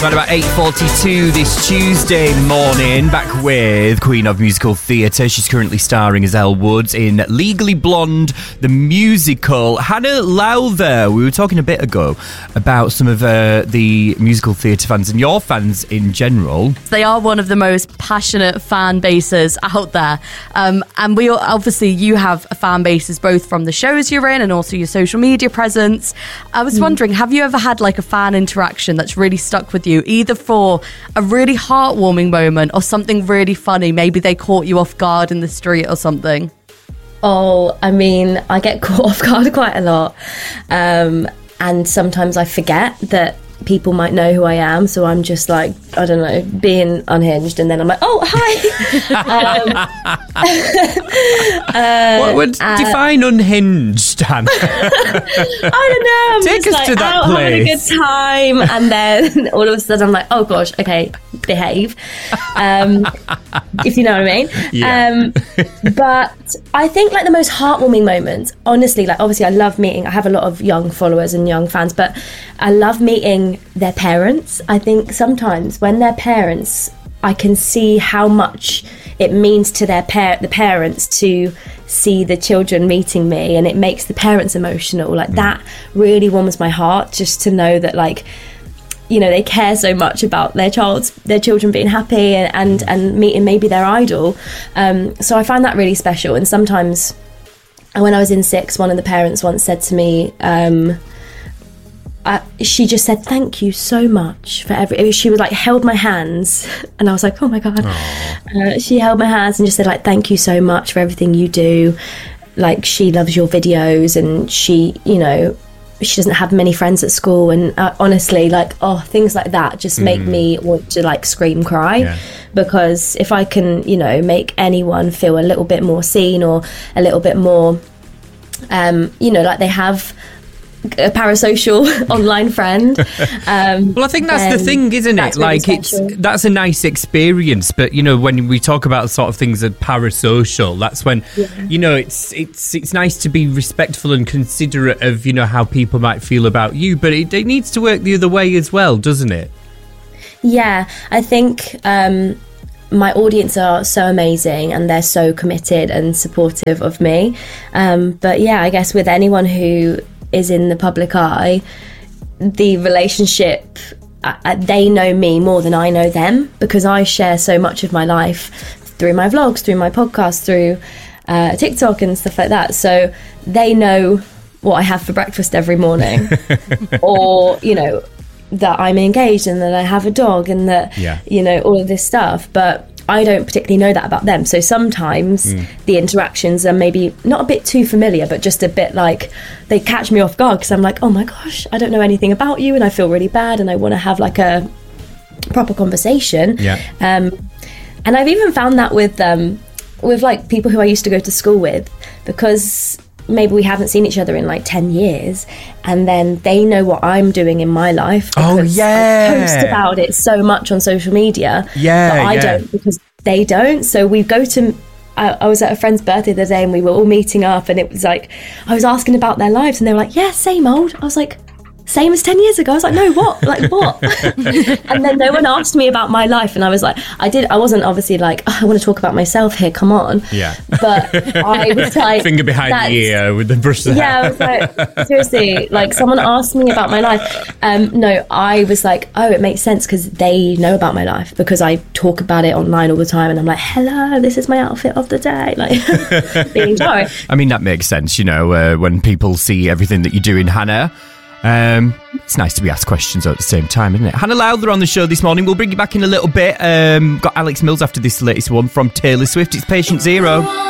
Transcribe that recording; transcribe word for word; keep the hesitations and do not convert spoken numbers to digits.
Around about eight forty-two this Tuesday morning, back with Queen of Musical Theatre. She's currently starring as Elle Woods in Legally Blonde, the musical. Hannah Lowther, we were talking a bit ago about some of uh, the musical theatre fans and your fans in general. They are one of the most passionate fan bases out there. Um, and we all, obviously, you have fan bases both from the shows you're in and also your social media presence. I was mm. wondering, have you ever had like a fan interaction that's really stuck with you, either for a really heartwarming moment or something really funny? Maybe they caught you off guard in the street or something. Oh, I mean, I get caught off guard quite a lot. Um, and sometimes I forget that people might know who I am, so I'm just like, I don't know, being unhinged, and then I'm like, oh, hi. um, uh, what would uh, define unhinged, Hannah? I don't know. I'm Take just us like to that out place. having a good time, and then all of a sudden I'm like, oh gosh, okay, behave. Um, if you know what I mean. Yeah. Um, but I think like the most heartwarming moments, honestly, like obviously I love meeting, I have a lot of young followers and young fans, but I love meeting their parents. I think sometimes when their parents, I can see how much it means to their par- the parents to see the children meeting me, and it makes the parents emotional. Like mm. that really warms my heart, just to know that, like, you know, they care so much about their child's their children being happy and and, and meeting maybe their idol. Um, so I find that really special. And sometimes, when I was in six, one of the parents once said to me, um, Uh, she just said thank you so much for every. She was like held my hands, and I was like, oh my god. Uh, she held my hands and just said like thank you so much for everything you do. Like, she loves your videos, and she, you know, she doesn't have many friends at school, and uh, honestly, like, oh, things like that just mm. make me want to like scream cry. Yeah. Because if I can, you know, make anyone feel a little bit more seen, or a little bit more, um, you know, like they have a parasocial online friend. Um, well, I think that's the thing, isn't it? Really like, special. it's that's a nice experience, but you know, when we talk about sort of things as parasocial, that's when yeah. you know it's it's it's nice to be respectful and considerate of, you know, how people might feel about you, but it, it needs to work the other way as well, doesn't it? Yeah, I think um, my audience are so amazing, and they're so committed and supportive of me. Um, but yeah, I guess with anyone who is in the public eye, the relationship, uh, they know me more than I know them, because I share so much of my life through my vlogs, through my podcast, through uh, TikTok and stuff like that. So they know what I have for breakfast every morning, or, you know, that I'm engaged and that I have a dog, and that, yeah. you know, all of this stuff. But I don't particularly know that about them. So sometimes mm. the interactions are maybe not a bit too familiar, but just a bit like they catch me off guard, because I'm like, oh my gosh, I don't know anything about you, and I feel really bad, and I want to have like a proper conversation. Yeah. Um, and I've even found that with um, with like people who I used to go to school with, because maybe we haven't seen each other in like ten years, and then they know what I'm doing in my life, because oh, yeah. I post about it so much on social media. Yeah, but I yeah. don't, because they don't. So we go to I, I was at a friend's birthday the other day, and we were all meeting up, and it was like I was asking about their lives, and they were like, yeah, same old. I was like, same as ten years ago. I was like, no, what? Like, what? And then no one asked me about my life, and I was like, I did. I wasn't obviously like, oh, I want to talk about myself here. Come on. Yeah. But I was like, finger behind the ear with the brush. Yeah, I was like, seriously, like someone asked me about my life. Um, no, I was like, oh, it makes sense, because they know about my life, because I talk about it online all the time, and I'm like, hello, this is my outfit of the day. Like, being sorry. I mean, that makes sense, you know, uh, when people see everything that you do in Hannah. Um, it's nice to be asked questions at the same time, isn't it? Hannah Lowther on the show this morning. We'll bring you back in a little bit. Um, got Alex Mills after this latest one from Taylor Swift. It's Patient Zero.